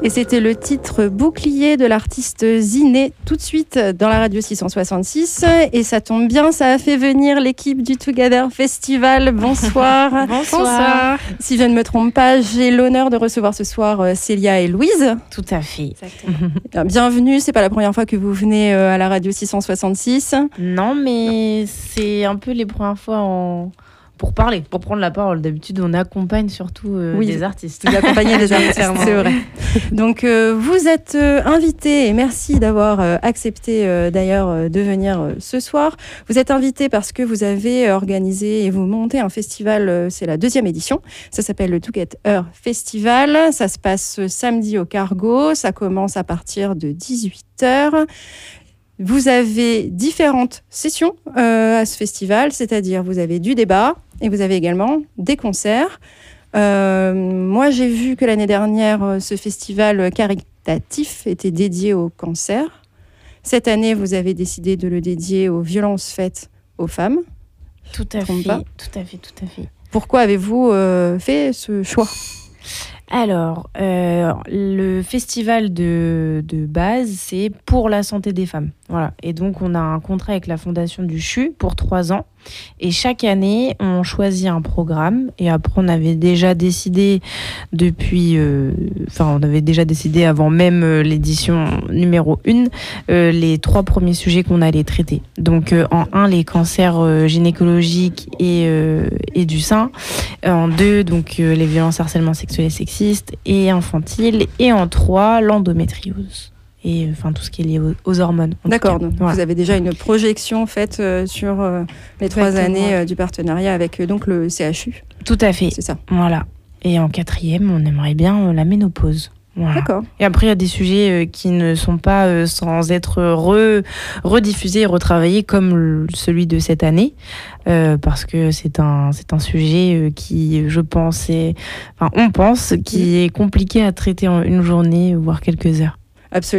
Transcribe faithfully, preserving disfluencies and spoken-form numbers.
Et c'était le titre Bouclier de l'artiste Ziné, tout de suite dans la radio six cent soixante-six. Et ça tombe bien, ça a fait venir l'équipe du Together Festival. Bonsoir. Bonsoir. Si je ne me trompe pas, j'ai l'honneur de recevoir ce soir Célia et Louise. Tout à fait. Exactement. Bienvenue, c'est pas la première fois que vous venez à la radio six cent soixante-six. Non, mais c'est un peu les premières fois en... pour parler, pour prendre la parole. D'habitude, on accompagne surtout euh, oui, des artistes. Vous accompagnez des artistes, c'est vrai. Donc, euh, vous êtes euh, invités, et merci d'avoir euh, accepté euh, d'ailleurs euh, de venir euh, ce soir. Vous êtes invités parce que vous avez organisé et vous montez un festival, euh, c'est la deuxième édition. Ça s'appelle le Together Festival. Ça se passe samedi au Cargo. Ça commence à partir de dix-huit heures. Vous avez différentes sessions euh, à ce festival, c'est-à-dire vous avez du débat et vous avez également des concerts. Euh, moi, j'ai vu que l'année dernière, ce festival caritatif était dédié au cancer. Cette année, vous avez décidé de le dédier aux violences faites aux femmes. Tout à fait, pas. tout à fait, tout à fait. Pourquoi avez-vous euh, fait ce choix ? Alors, euh, le festival de, de base, c'est pour la santé des femmes. Voilà. Et donc, on a un contrat avec la Fondation du C H U pour trois ans. Et chaque année, on choisit un programme. Et après, on avait déjà décidé depuis... Euh, enfin, on avait déjà décidé avant même euh, l'édition numéro un, euh, les trois premiers sujets qu'on allait traiter. Donc, euh, en un, les cancers euh, gynécologiques et, euh, et du sein. En deux, donc, euh, les violences harcèlement sexuel et sexiste et infantile. Et en trois, l'endométriose. Et enfin tout ce qui est lié aux, aux hormones. D'accord, donc voilà. Vous avez déjà une projection faite euh, sur euh, les Exactement. trois années euh, du partenariat avec euh, donc le C H U. Tout à fait. C'est ça. Voilà. Et en quatrième, on aimerait bien euh, la ménopause. Voilà. D'accord. Et après, il y a des sujets euh, qui ne sont pas euh, sans être re, rediffusés et retravaillés comme le, celui de cette année, euh, parce que c'est un, c'est un sujet euh, qui, je pense, est, enfin, on pense, qui est compliqué à traiter en une journée, voire quelques heures. Absolument.